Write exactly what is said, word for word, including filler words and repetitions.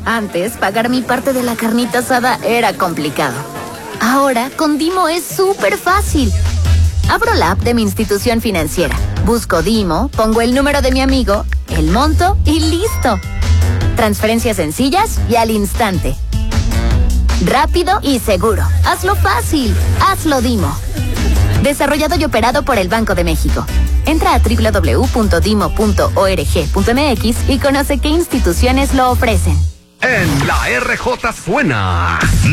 Antes, pagar mi parte de la carnita asada era complicado. Ahora, con Dimo es súper fácil. Abro la app de mi institución financiera, busco Dimo, pongo el número de mi amigo, el monto y listo. Transferencias sencillas y al instante. Rápido y seguro. Hazlo fácil. Hazlo Dimo. Desarrollado y operado por el Banco de México. Entra a doble u doble u doble u punto dimo punto org punto m x y conoce qué instituciones lo ofrecen. En la R J suena